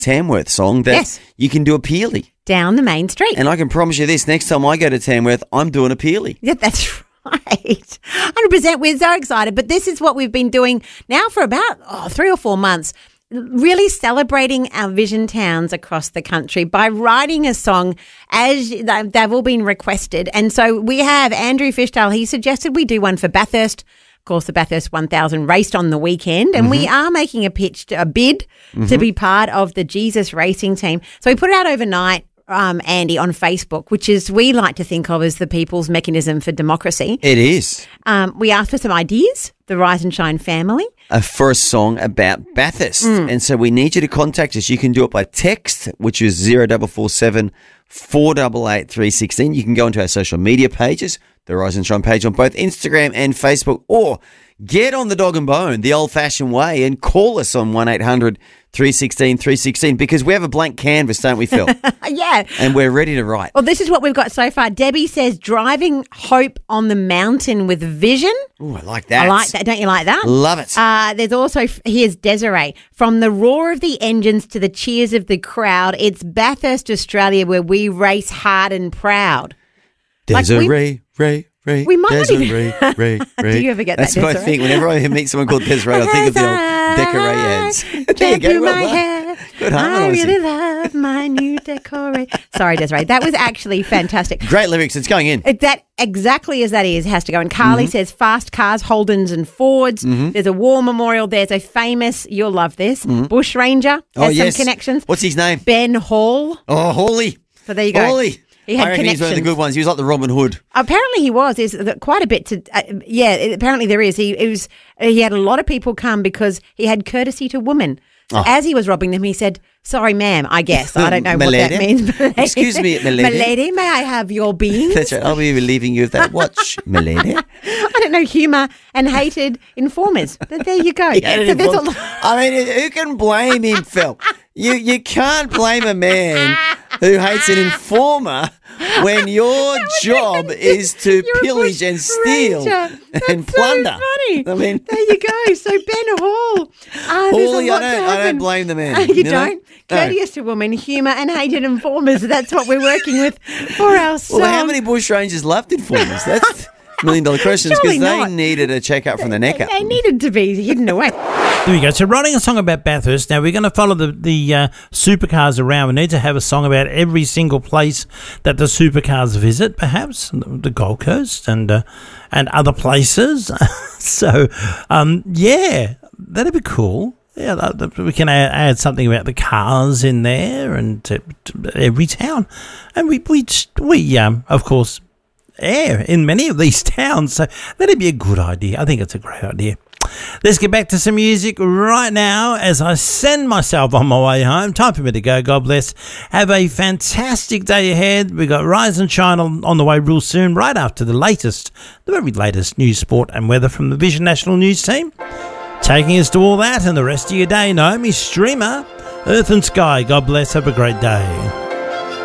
Tamworth song that you can do a peely. Down the main street. And I can promise you this, next time I go to Tamworth, I'm doing a peely. Yeah, that's right. 100%. We're so excited. But this is what we've been doing now for about 3 or 4 months, really celebrating our vision towns across the country by writing a song as they've all been requested. And so we have Andrew Fishdale. He suggested we do one for Bathurst. Of course, the Bathurst 1000 raced on the weekend, and we are making a bid to be part of the Jesus Racing team. So we put it out overnight, Andy, on Facebook, which is we like to think of as the people's mechanism for democracy. It is. We asked for some ideas, the Rise and Shine family. For a song about Bathurst. And so we need you to contact us. You can do it by text, which is 0447 488 316. You can go into our social media pages, the Rise and Shine page on both Instagram and Facebook, or get on the dog and bone the old-fashioned way and call us on 1800 316 316 because we have a blank canvas, don't we, Phil? Yeah. And we're ready to write. Well, this is what we've got so far. Debbie says, driving hope on the mountain with vision. Oh, I like that. I like that. Don't you like that? Love it. There's also, here's Desiree. From the roar of the engines to the cheers of the crowd, it's Bathurst, Australia, where we race hard and proud. Desiree, we might Desiree, not even... Do you ever get That's that, what I think. Whenever I meet someone called Desiree, I think of the old Decorate ads. There you go. Well done. Good I really love my new Decorate. Sorry, Desiree. That was actually fantastic. Great lyrics. It's going in. That exactly as that is has to go. And Carly says fast cars, Holdens and Fords. There's a war memorial. There's a famous, you'll love this, Bush Ranger has some connections. What's his name? Ben Hall. Oh, Hawley. So there you go. Hawley. He had I reckon connections. he's one of the good ones. He was like the Robin Hood. Apparently he was. There's quite a bit to apparently there is. He had a lot of people come because he had courtesy to women. So as he was robbing them, he said, "Sorry, ma'am, I guess. I don't know what that means." Excuse me, milady. Milady, may I have your beans? That's right. I'll be relieving you of that watch, milady. I don't know, humour and hated informers. But there you go. I mean, who can blame him, Phil? You can't blame a man who hates an informer when your job is to pillage and steal and plunder. So funny. I mean, there you go. So Ben Hall. Hawley, I don't blame the man. You don't? Courteous to women, humour and hated informers. That's what we're working with for our song. Well, how many bush rangers loved informers? That's $1 million questions because they needed a checkup from the neck up. They needed to be hidden away. There we go. So writing a song about Bathurst. Now we're going to follow the supercars around. We need to have a song about every single place that the supercars visit, perhaps the Gold Coast and other places. So, that'd be cool. Yeah, we can add something about the cars in there and to every town. And we of course, air in many of these towns. So that'd be a good idea. I think it's a great idea. Let's get back to some music right now as I send myself on my way home. Time for me to go. God bless. Have a fantastic day ahead. We've got Rise and Shine on the way real soon, right after the very latest news, sport and weather from the Vision National News team. Taking us to all that and the rest of your day, Naomi Streamer, Earth and Sky. God bless. Have a great day.